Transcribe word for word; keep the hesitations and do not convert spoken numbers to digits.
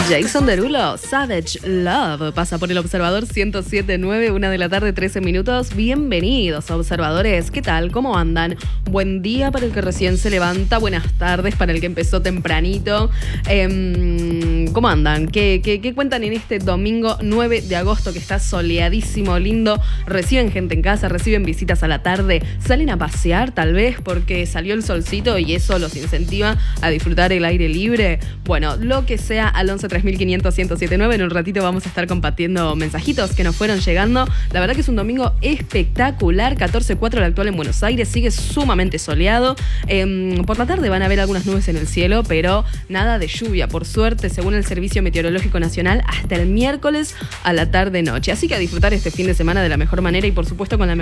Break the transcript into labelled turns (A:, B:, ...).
A: Jason Derulo, Savage Love, pasa por el Observador ciento siete punto nueve, una de la tarde, trece minutos. Bienvenidos, observadores. ¿Qué tal? ¿Cómo andan? Buen día para el que recién se levanta, buenas tardes para el que empezó tempranito. Eh, ¿Cómo andan? ¿Qué, qué, ¿Qué cuentan en este domingo nueve de agosto que está soleadísimo, lindo? ¿Reciben gente en casa? ¿Reciben visitas a la tarde? ¿Salen a pasear tal vez porque salió el solcito y eso los incentiva a disfrutar el aire libre? Bueno, lo que sea, al once tres mil quinientos ciento setenta y nueve. En un ratito vamos a estar compartiendo mensajitos que nos fueron llegando. La verdad que es un domingo espectacular. catorce cuatro la actual en Buenos Aires. Sigue sumamente soleado. Eh, por la tarde van a haber algunas nubes en el cielo, pero nada de lluvia, por suerte, según el Servicio Meteorológico Nacional, hasta el miércoles a la tarde-noche. Así que a disfrutar este fin de semana de la mejor manera y, por supuesto, con la mejor